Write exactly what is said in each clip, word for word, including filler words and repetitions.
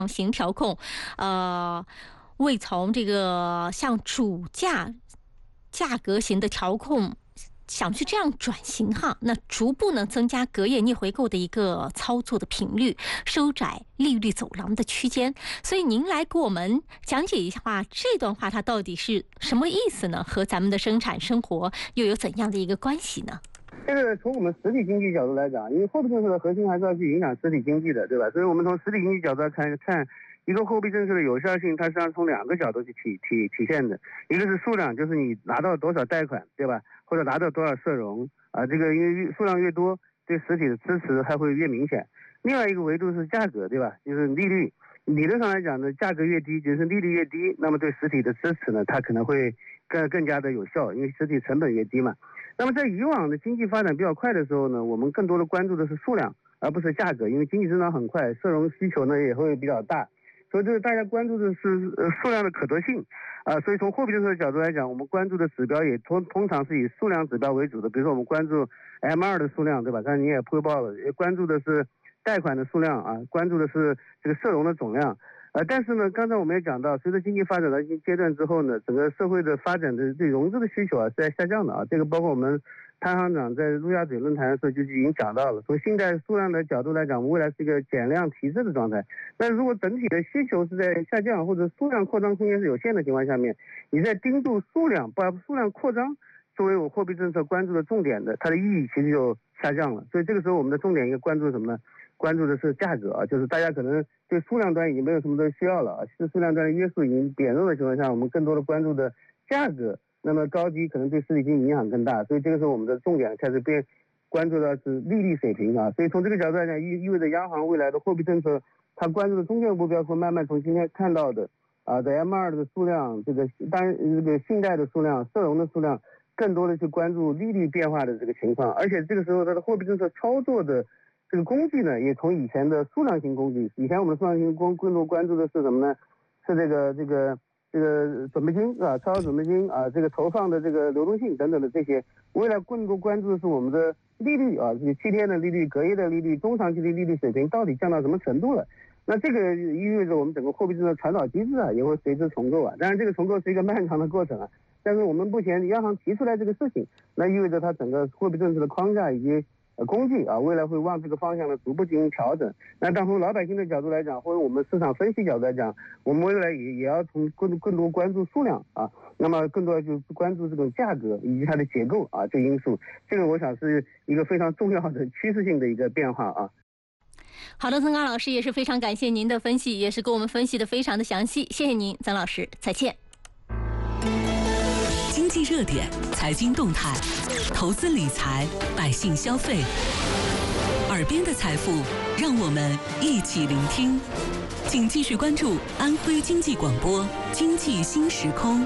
型调控，呃，为从这个像主价价格型的调控。想去这样转型哈，那逐步呢增加隔夜逆回购的一个操作的频率，收窄利率走廊的区间。所以您来给我们讲解一下话，这段话它到底是什么意思呢？和咱们的生产生活又有怎样的一个关系呢？ 这个从我们实体经济角度来讲，因为货币政策的核心还是要去影响实体经济的，对吧？所以我们从实体经济角度来看，看一个货币政策的有效性，它实际上从两个角度去体体体现的，一个是数量，就是你拿到多少贷款，对吧？或者拿到多少社融啊，这个因为数量越多，对实体的支持还会越明显。另外一个维度是价格，对吧？就是利率，理论上来讲呢，价格越低，就是利率越低，那么对实体的支持呢，它可能会更更加的有效，因为实体成本越低嘛。那么在以往的经济发展比较快的时候呢，我们更多的关注的是数量，而不是价格，因为经济增长很快，社融需求呢也会比较大。所以这个大家关注的是呃数量的可得性，啊、呃，所以从货币政策的角度来讲，我们关注的指标也通通常是以数量指标为主的，比如说我们关注 M 二 的数量，对吧？刚才你也汇报了，也关注的是贷款的数量啊，关注的是这个社融的总量，呃，但是呢，刚才我们也讲到，随着经济发展的阶段之后呢，整个社会的发展的对融资的需求啊是在下降的啊，这个包括我们潘行长在陆家嘴论坛的时候就已经讲到了，从信贷数量的角度来讲，我们未来是一个减量提质的状态。那如果整体的需求是在下降，或者数量扩张空间是有限的情况下面，你在盯住数量，把数量扩张作为我货币政策关注的重点的，它的意义其实就下降了。所以这个时候我们的重点应该关注什么呢？关注的是价格啊，就是大家可能对数量端已经没有什么的需要了啊，是数量端的约束已经减弱的情况下，我们更多的关注的价格。那么高低可能对实体经济影响更大，所以这个时候我们的重点开始变关注的是利率水平啊，所以从这个角度来讲，意意味着央行未来的货币政策，它关注的中线目标会慢慢从今天看到的啊，在 M 二 的数量，这个单这个信贷的数量、社融的数量，更多的去关注利率变化的这个情况，而且这个时候它的货币政策操作的这个工具呢，也从以前的数量型工具，以前我们的数量型工更多关注的是什么呢？是这个这个。这个准备金啊，超额准备金啊，这个投放的这个流动性等等的这些，未来更多关注的是我们的利率啊，这个七天的利率、隔夜的利率、中长期的利率水平到底降到什么程度了？那这个意味着我们整个货币政策传导机制啊，也会随之重构啊。当然，这个重构是一个漫长的过程啊。但是我们目前央行提出来这个事情，那意味着它整个货币政策的框架以及呃工具啊，未来会往这个方向呢逐步进行调整。那但从老百姓的角度来讲，或者我们市场分析角度来讲，我们未来也也要从更更多关注数量啊，那么更多就是关注这种价格以及它的结构啊这个因素。这个我想是一个非常重要的趋势性的一个变化啊。 好的，曾刚老师也是非常感谢您的分析，也是给我们分析的非常的详细，谢谢您，曾老师，再见。 经济热点、财经动态、投资理财、百姓消费，耳边的财富，让我们一起聆听。请继续关注安徽经济广播《经济新时空》。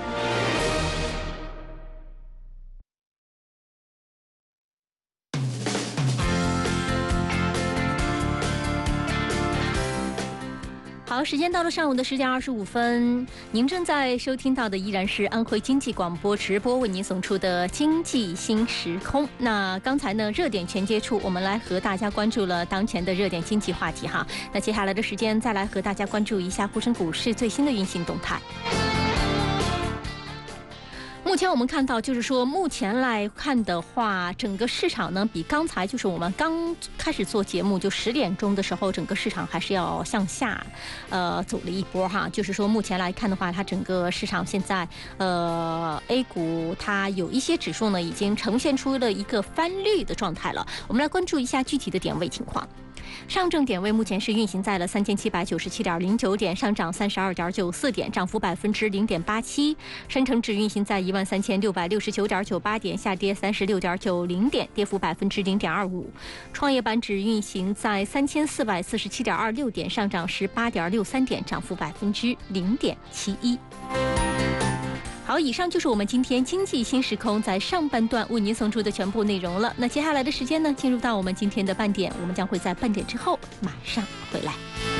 好，时间到了上午的十点二十五分，您正在收听到的依然是安徽经济广播直播为您送出的经济新时空。那刚才呢，热点全接触，我们来和大家关注了当前的热点经济话题哈。那接下来的时间，再来和大家关注一下沪深股市最新的运行动态。目前我们看到，就是说，目前来看的话，整个市场呢，比刚才就是我们刚开始做节目就十点钟的时候，整个市场还是要向下，呃，走了一波哈。就是说，目前来看的话，它整个市场现在，呃 ，A 股它有一些指数呢，已经呈现出了一个翻绿的状态了。我们来关注一下具体的点位情况。上证点位目前是运行在了三千七百九十七点零九点，上涨三十二点九四点，涨幅百分之零点八七。深成指运行在一万三千六百六十九点九八点，下跌三十六点九零点，跌幅百分之零点二五。创业板指运行在三千四百四十七点二六点，上涨十八点六三点，涨幅百分之零点七一。好，以上就是我们今天经济新时空在上半段为您送出的全部内容了。那接下来的时间呢，进入到我们今天的半点，我们将会在半点之后马上回来。